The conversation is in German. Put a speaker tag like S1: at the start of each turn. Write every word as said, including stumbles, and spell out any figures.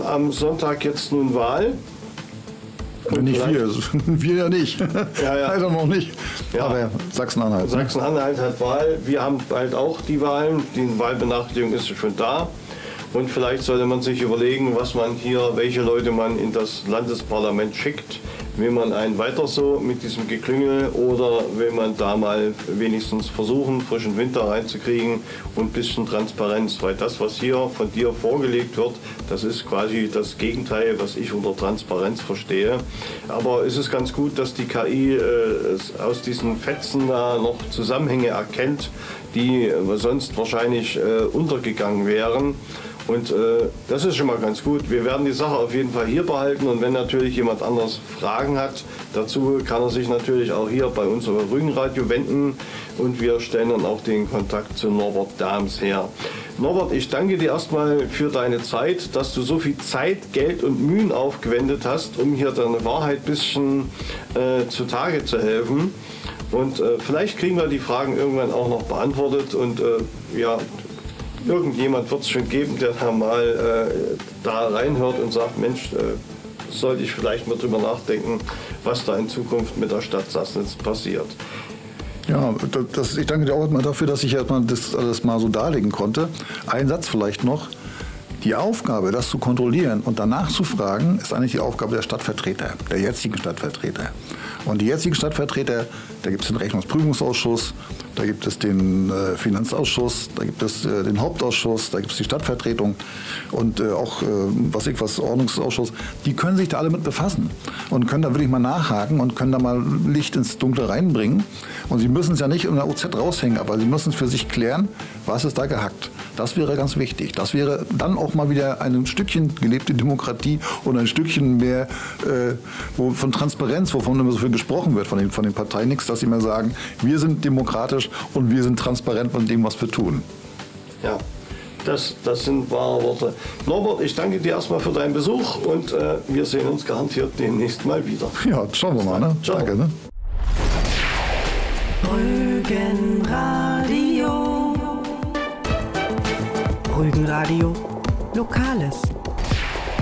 S1: am Sonntag jetzt nun Wahl.
S2: Und nicht wir, wir ja nicht.
S1: Ja, ja.
S2: Leider noch nicht.
S1: Ja.
S2: Aber Sachsen-Anhalt.
S1: Sachsen-Anhalt hat Wahl. Wir haben bald auch die Wahlen. Die Wahlbenachrichtigung ist schon da. Und vielleicht sollte man sich überlegen, was man hier, welche Leute man in das Landesparlament schickt. Will man einen weiter so mit diesem Geklüngel oder will man da mal wenigstens versuchen, frischen Winter reinzukriegen und ein bisschen Transparenz? Weil das, was hier von dir vorgelegt wird, das ist quasi das Gegenteil, was ich unter Transparenz verstehe. Aber es ist ganz gut, dass die K I äh, aus diesen Fetzen da noch Zusammenhänge erkennt, die äh, sonst wahrscheinlich äh, untergegangen wären. Und äh, das ist schon mal ganz gut. Wir werden die Sache auf jeden Fall hier behalten und wenn natürlich jemand anders Fragen hat dazu, kann er sich natürlich auch hier bei unserem Rügenradio wenden und wir stellen dann auch den Kontakt zu Norbert Dahms her. Norbert, ich danke dir erstmal für deine Zeit, dass du so viel Zeit, Geld und Mühen aufgewendet hast, um hier deine Wahrheit ein bisschen äh, zutage zu helfen. Und äh, vielleicht kriegen wir die Fragen irgendwann auch noch beantwortet und äh, ja, irgendjemand wird es schon geben, der da mal äh, da reinhört und sagt, Mensch, äh, sollte ich vielleicht mal drüber nachdenken, was da in Zukunft mit der Stadt Sassnitz passiert.
S2: Ja, das, ich danke dir auch mal dafür, dass ich erstmal das alles mal so darlegen konnte. Ein Satz vielleicht noch. Die Aufgabe, das zu kontrollieren und danach zu fragen, ist eigentlich die Aufgabe der Stadtvertreter, der jetzigen Stadtvertreter. Und die jetzigen Stadtvertreter, da gibt es den Rechnungsprüfungsausschuss, da gibt es den äh, Finanzausschuss, da gibt es äh, den Hauptausschuss, da gibt es die Stadtvertretung und äh, auch, äh, was ich was, Ordnungsausschuss. Die können sich da alle mit befassen und können da wirklich mal nachhaken und können da mal Licht ins Dunkle reinbringen. Und sie müssen es ja nicht in der O Z raushängen, aber sie müssen es für sich klären, was ist da gehackt. Das wäre ganz wichtig. Das wäre dann auch mal wieder ein Stückchen gelebte Demokratie und ein Stückchen mehr äh, wo, von Transparenz, wovon immer so viel gesprochen wird von den, von den Parteien. Nichts, dass sie immer sagen, wir sind demokratisch und wir sind transparent von dem, was wir tun.
S1: Ja, das, das sind wahre Worte. Norbert, ich danke dir erstmal für deinen Besuch und äh, wir sehen uns garantiert demnächst mal wieder.
S2: Ja, schauen wir mal. Ne?
S1: Ciao.
S2: Danke. Ne?
S3: Rügenradio. Rügenradio. Lokales.